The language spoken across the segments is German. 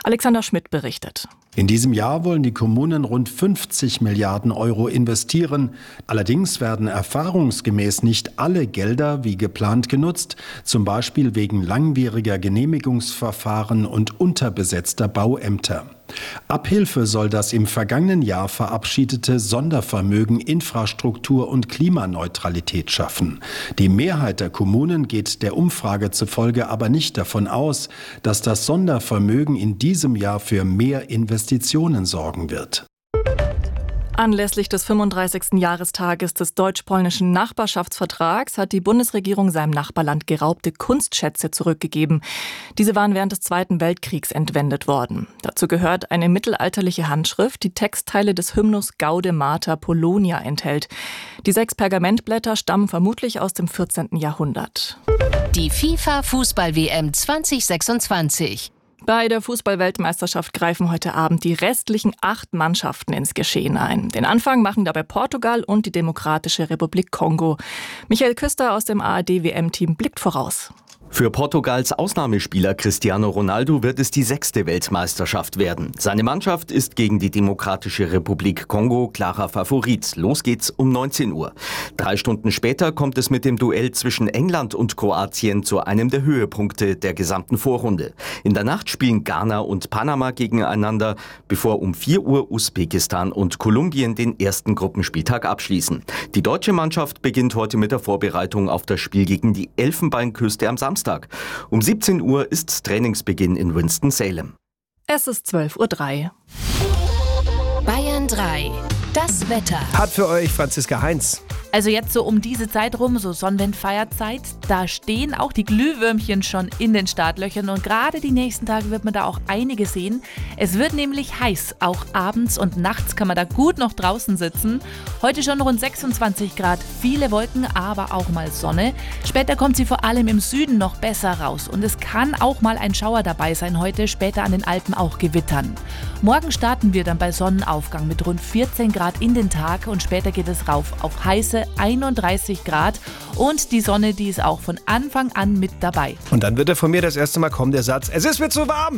Alexander Schmidt berichtet. In diesem Jahr wollen die Kommunen rund 50 Milliarden Euro investieren. Allerdings werden erfahrungsgemäß nicht alle Gelder wie geplant genutzt, zum Beispiel wegen langwieriger Genehmigungsverfahren und unterbesetzter Bauämter. Abhilfe soll das im vergangenen Jahr verabschiedete Sondervermögen Infrastruktur und Klimaneutralität schaffen. Die Mehrheit der Kommunen geht der Umfrage zufolge aber nicht davon aus, dass das Sondervermögen in diesem Jahr für mehr Investitionen sorgen wird. Anlässlich des 35. Jahrestages des deutsch-polnischen Nachbarschaftsvertrags hat die Bundesregierung seinem Nachbarland geraubte Kunstschätze zurückgegeben. Diese waren während des Zweiten Weltkriegs entwendet worden. Dazu gehört eine mittelalterliche Handschrift, die Textteile des Hymnus Gaude Mater Polonia enthält. Die 6 Pergamentblätter stammen vermutlich aus dem 14. Jahrhundert. Die FIFA-Fußball-WM 2026. Bei der Fußball-Weltmeisterschaft greifen heute Abend die restlichen 8 Mannschaften ins Geschehen ein. Den Anfang machen dabei Portugal und die Demokratische Republik Kongo. Michael Küster aus dem ARD-WM-Team blickt voraus. Für Portugals Ausnahmespieler Cristiano Ronaldo wird es die 6. Weltmeisterschaft werden. Seine Mannschaft ist gegen die Demokratische Republik Kongo klarer Favorit. Los geht's um 19 Uhr. 3 Stunden später kommt es mit dem Duell zwischen England und Kroatien zu einem der Höhepunkte der gesamten Vorrunde. In der Nacht spielen Ghana und Panama gegeneinander, bevor um 4 Uhr Usbekistan und Kolumbien den ersten Gruppenspieltag abschließen. Die deutsche Mannschaft beginnt heute mit der Vorbereitung auf das Spiel gegen die Elfenbeinküste am Samstag. Um 17 Uhr ist Trainingsbeginn in Winston-Salem. Es ist 12:03 Uhr. Bayern 3. Das Wetter. Hat für euch Franziska Heinz. Also jetzt so um diese Zeit rum, so Sonnenwendfeierzeit, da stehen auch die Glühwürmchen schon in den Startlöchern und gerade die nächsten Tage wird man da auch einige sehen. Es wird nämlich heiß, auch abends und nachts kann man da gut noch draußen sitzen. Heute schon rund 26 Grad, viele Wolken, aber auch mal Sonne. Später kommt sie vor allem im Süden noch besser raus und es kann auch mal ein Schauer dabei sein heute, später an den Alpen auch Gewittern. Morgen starten wir dann bei Sonnenaufgang mit rund 14 Grad in den Tag und später geht es rauf auf heiße 31 Grad und die Sonne, die ist auch von Anfang an mit dabei. Und dann wird von mir das erste Mal kommen der Satz, es ist mir zu warm.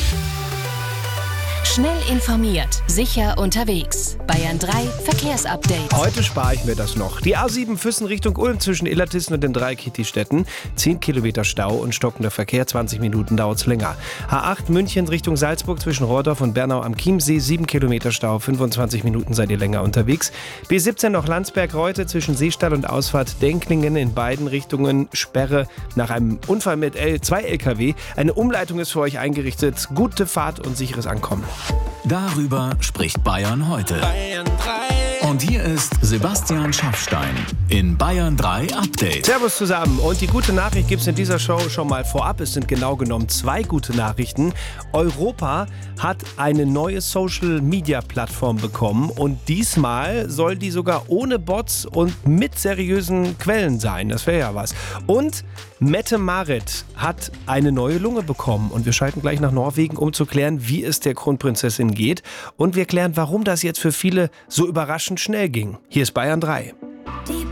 Schnell informiert, sicher unterwegs. Bayern 3 Verkehrsupdate. Heute spare ich mir das noch. Die A7 Füssen Richtung Ulm zwischen Illertissen und den 3 Kitti-Städten. 10 Kilometer Stau und stockender Verkehr, 20 Minuten dauert es länger. A8 München Richtung Salzburg zwischen Rohrdorf und Bernau am Chiemsee. 7 Kilometer Stau, 25 Minuten seid ihr länger unterwegs. B17 noch Landsberg-Reute zwischen Seestall und Ausfahrt Denklingen in beiden Richtungen. Sperre nach einem Unfall mit 2 LKW. Eine Umleitung ist für euch eingerichtet. Gute Fahrt und sicheres Ankommen. Darüber spricht Bayern heute. Und hier ist Sebastian Schaffstein in Bayern 3 Update. Servus zusammen und die gute Nachricht gibt es in dieser Show schon mal vorab. Es sind genau genommen 2 gute Nachrichten. Europa hat eine neue Social-Media-Plattform bekommen und diesmal soll die sogar ohne Bots und mit seriösen Quellen sein. Das wäre ja was. Und Mette-Marit hat eine neue Lunge bekommen und wir schalten gleich nach Norwegen, um zu klären, wie es der Kronprinzessin geht und wir klären, warum das jetzt für viele so überraschend schnell ging. Hier ist Bayern 3. Die